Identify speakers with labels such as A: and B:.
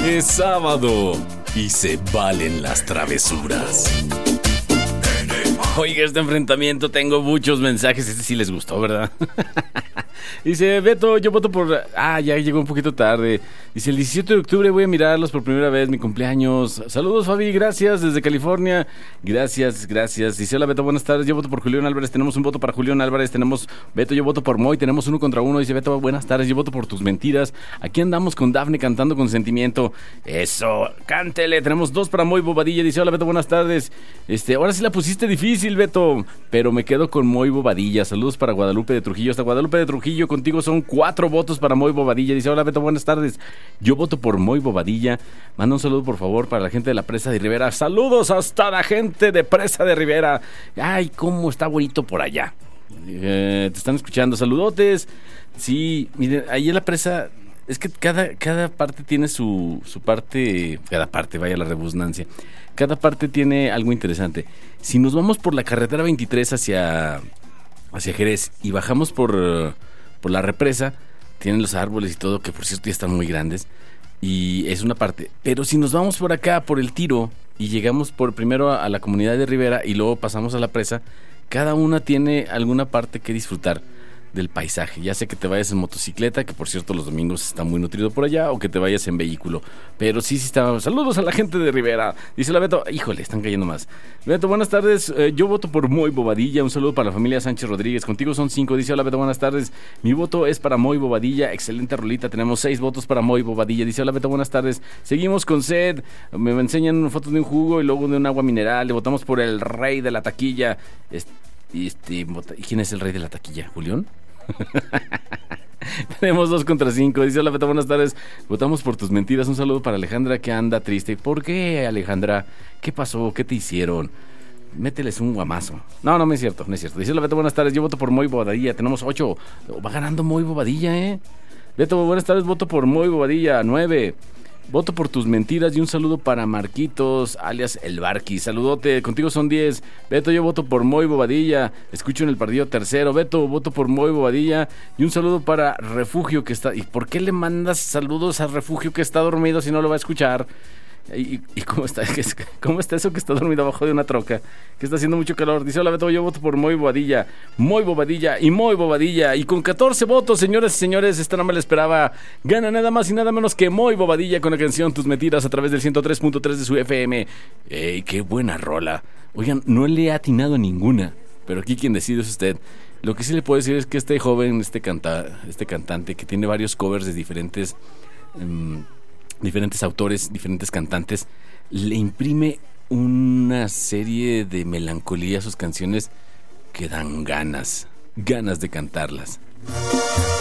A: Es sábado y se valen las travesuras. Oiga, este enfrentamiento, tengo muchos mensajes. Este sí les gustó, ¿verdad? Dice Beto, yo voto por... ya llegó un poquito tarde. Dice, el 17 de octubre voy a mirarlos por primera vez, mi cumpleaños. Saludos, Fabi, gracias, desde California. Gracias. Dice, hola, Beto, buenas tardes. Yo voto por Julián Álvarez, tenemos un voto para Julián Álvarez. Tenemos, Beto, yo voto por Moy, tenemos 1-1. Dice, Beto, buenas tardes, yo voto por tus mentiras. Aquí andamos con Dafne cantando con sentimiento. Eso, cántele, tenemos 2 para Moy Bobadilla. Dice, hola, Beto, buenas tardes. Ahora sí la pusiste difícil, Beto, pero me quedo con Moy Bobadilla. Saludos para Guadalupe de Trujillo. Hasta Guadalupe de Trujillo, contigo son 4 votos para Moy Bobadilla. Dice, hola, Beto, buenas tardes. Yo voto por Moy Bobadilla. Manda un saludo, por favor, para la gente de la Presa de Rivera. Saludos hasta la gente de Presa de Rivera. Ay, cómo está bonito por allá. Te están escuchando. Saludotes. Sí, miren, ahí en la presa... Es que cada parte tiene su parte... Cada parte, vaya la redundancia. Cada parte tiene algo interesante. Si nos vamos por la carretera 23 hacia Jerez y bajamos por la represa, tienen los árboles y todo, que por cierto ya están muy grandes, y es una parte. Pero si nos vamos por acá, por el Tiro, y llegamos primero a la comunidad de Rivera y luego pasamos a la presa, cada una tiene alguna parte que disfrutar del paisaje, ya sea que te vayas en motocicleta, que por cierto los domingos está muy nutrido por allá, o que te vayas en vehículo, pero sí está. Saludos a la gente de Rivera. Dice la Beto, híjole, están cayendo más. Beto, buenas tardes, yo voto por Moy Bobadilla. Un saludo para la familia Sánchez Rodríguez, contigo son 5. Dice, hola Beto, buenas tardes, mi voto es para Moy Bobadilla. Excelente rolita, tenemos 6 votos para Moy Bobadilla. Dice, hola Beto, buenas tardes, seguimos con sed, me enseñan fotos de un jugo y luego de un agua mineral. Le votamos por el rey de la taquilla. ¿Y quién es el rey de la taquilla? ¿Julián? Tenemos 2-5. Dice, hola Beto, buenas tardes, votamos por tus mentiras. Un saludo para Alejandra, que anda triste. ¿Por qué, Alejandra? ¿Qué pasó? ¿Qué te hicieron? Mételes un guamazo. No es cierto. Dice, hola Beto, buenas tardes, yo voto por Moy Bobadilla. Tenemos 8. Va ganando Moy Bobadilla, Beto, buenas tardes, voto por Moy Bobadilla. 9. Voto por tus mentiras y un saludo para Marquitos, alias El Barqui. Saludote, contigo son 10. Beto, yo voto por Moy Bobadilla. Escucho en el partido tercero. Beto, voto por Moy Bobadilla y un saludo para Refugio, que está... ¿Y por qué le mandas saludos a Refugio, que está dormido, si no lo va a escuchar? ¿Y cómo está? ¿Cómo está eso que está dormido abajo de una troca? Que está haciendo mucho calor. Dice, hola Beto, yo voto por Moy Bobadilla. Moy Bobadilla y Moy Bobadilla. Y con 14 votos, señoras y señores, esta no me la esperaba. Gana nada más y nada menos que Moy Bobadilla con la canción Tus Mentiras a través del 103.3 de su FM. ¡Ey, qué buena rola! Oigan, no le he atinado a ninguna, pero aquí quien decide es usted. Lo que sí le puedo decir es que este joven, este cantante que tiene varios covers de diferentes autores, diferentes cantantes, le imprime una serie de melancolía a sus canciones que dan ganas de cantarlas.